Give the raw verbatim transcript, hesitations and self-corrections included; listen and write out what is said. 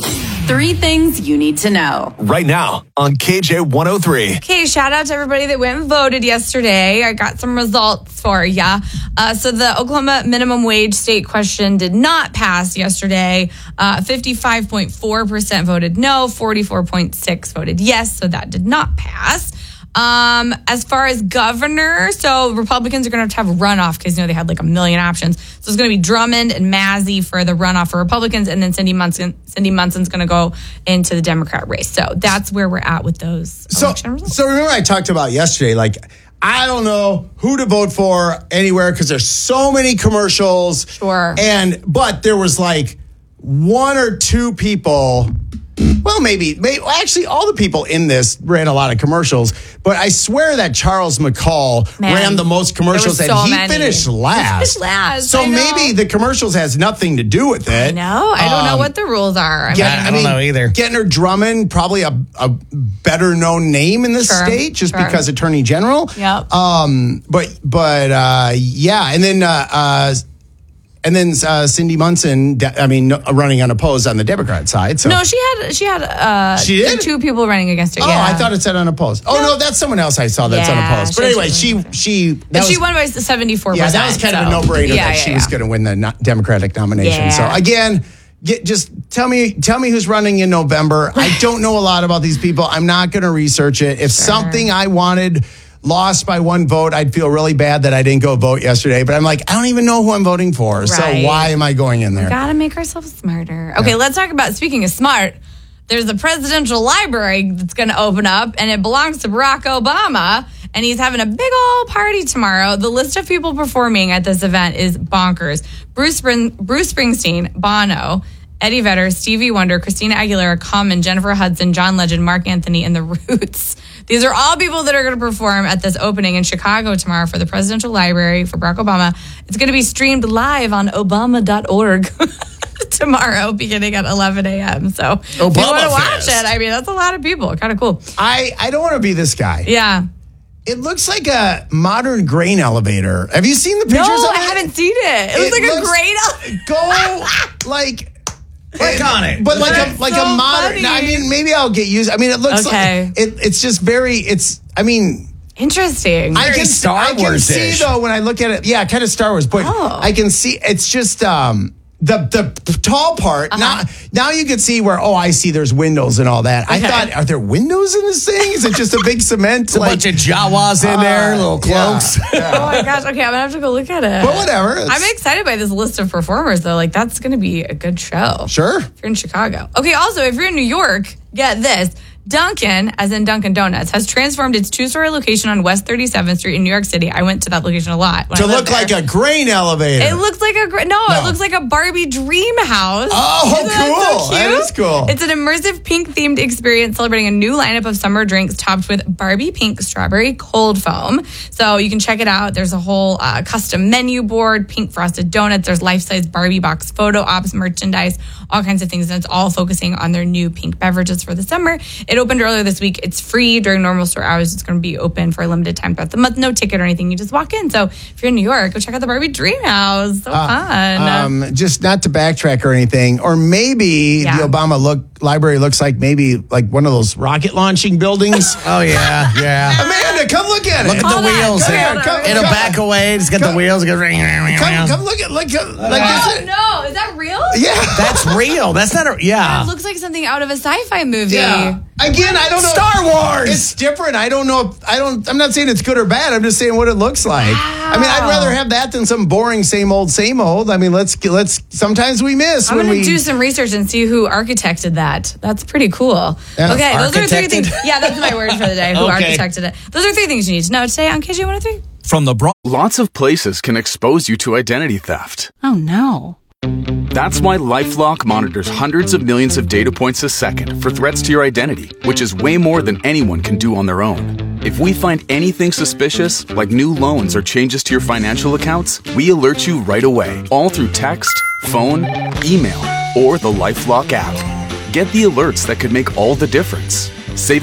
Three things you need to know. Right now on K J one oh three. Okay, shout out to everybody that went and voted yesterday. I got some results for ya. Uh, so the Oklahoma minimum wage state question did not pass yesterday. Uh, fifty-five point four percent voted no, forty-four point six voted yes, so that did not pass. Um, as far as governor, so Republicans are going to have to have a runoff because, you know, they had like a million options. So it's going to be Drummond and Massey for the runoff for Republicans, and then Cindy Munson, Cindy Munson's going to go into the Democrat race. So that's where we're at with those so, election results. So remember I talked about yesterday, like, I don't know who to vote for anywhere because there's so many commercials. Sure. And, but there was like one or two people. Well, maybe, maybe well, actually, all the people in this ran a lot of commercials, but I swear that Charles McCall Man, ran the most commercials, there and was so he many. finished last. He finished last, So I know. maybe the commercials has nothing to do with it. No, I don't know Um, what the rules are. I Get- mean, I don't know either. Gettner Drummond, probably a, a better known name in the Sure, state, just sure. because Attorney General. Yep. Um, but but uh, yeah, and then uh, uh, and then uh, Cindy Munson. de- I mean, running unopposed on the Democrat side. So no, she had she had uh, She did? two people running against her. Oh, yeah. I thought it said unopposed. Oh no, that's someone else I saw that's Yeah, unopposed. But she- anyway, she- she she that And she was- won by seventy-four Yeah, percent. that was kind of a so- no-brainer yeah, that yeah, she yeah. was going to win the no- Democratic nomination. Yeah. So again, get, just tell me tell me who's running in November. I don't know a lot about these people. I'm not going to research it. If something I wanted lost by one vote, I'd feel really bad that I didn't go vote yesterday. But I'm like, I don't even know who I'm voting for. So Right. why am I going in there? Gotta make ourselves smarter. Okay, let's talk about, speaking of smart, there's a presidential library that's going to open up, and it belongs to Barack Obama, and he's having a big old party tomorrow. The list of people performing at this event is bonkers. Bruce, Spring, Bruce Springsteen, Bono, Eddie Vedder, Stevie Wonder, Christina Aguilera, Common, Jennifer Hudson, John Legend, Mark Anthony, and The Roots. These are all people that are going to perform at this opening in Chicago tomorrow for the Presidential Library for Barack Obama. It's going to be streamed live on obama dot org tomorrow beginning at eleven a.m. So if you want to watch Fest. it, I mean, that's a lot of people. Kind of cool. I, I don't want to be this guy. Yeah. It looks like a modern grain elevator. Have you seen the pictures No, of it? I haven't seen it. It, looks like a great... Go like... Click on it. But like a That's like so a modern. funny. I mean, maybe I'll get used. I mean, it looks Okay. like it, it's just very. It's. I mean, Interesting. I can Star I can Wars-ish. see though when I look at it. Yeah, kind of Star Wars, but Oh. I can see it's just um the the tall part. Now now you can see where. Oh, I see. There's windows and all that. I Okay. thought, are there windows in this thing? Is it just a big cement? It's a bunch of Jawas in there, Uh, little yeah. cloaks. Oh my gosh. Okay, I'm going to have to go look at it. But whatever. It's- I'm excited by this list of performers, though. Like, that's going to be a good show. Sure. If you're in Chicago. Okay, also, if you're in New York, get this. Dunkin', as in Dunkin' Donuts, has transformed its two-story location on West thirty-seventh Street in New York City. I went to that location a lot. when To I lived look like there. a grain elevator. It looks like a great. No, No. it looks like a Barbie dream house. Oh, Isn't that cool. so That cute? is cool. It's an immersive pink themed experience celebrating a new lineup of summer drinks topped with Barbie pink strawberry cold foam. So you can check it out. There's a whole uh, custom menu board, pink frosted donuts. There's life size Barbie box photo ops, merchandise, all kinds of things. And it's all focusing on their new pink beverages for the summer. It opened earlier this week. It's free during normal store hours. It's going to be open for a limited time throughout the month. No ticket or anything. You just walk in. So if you're in New York, go check out the Barbie Dream House. So fun. Um, just not to backtrack or anything, or maybe Yeah. the Obama look library looks like maybe like one of those rocket launching buildings. Oh, yeah, yeah. Amanda, come look at Look it. at the Hold on, wheels. come Here. on, come- It'll come- back away. It's got come- the wheels. It goes ring, ring, ring, Come, ring. come look at like uh, like Oh, this. no. Is that real? Yeah, That's real. That's not a, yeah. It looks like something out of a sci-fi movie. yeah. Again, I don't know. Star Wars. It's different. I don't know. If, I don't. I'm not saying it's good or bad. I'm just saying what it looks like. I mean, I'd rather have that than some boring same old same old. I mean, let's let's. Sometimes we miss I'm when going we to do some research and see who architected that. That's pretty cool. Yeah. Okay, those are three Architected? things. Yeah, that's my word for the day. Who Okay. architected it? Those are three things you need to know today on K J one oh three. From the Bronx. Lots of places can expose you to identity theft. Oh no. That's why LifeLock monitors hundreds of millions of data points a second for threats to your identity, which is way more than anyone can do on their own. If we find anything suspicious, like new loans or changes to your financial accounts, we alert you right away, all through text, phone, email, or the LifeLock app. Get the alerts that could make all the difference. Save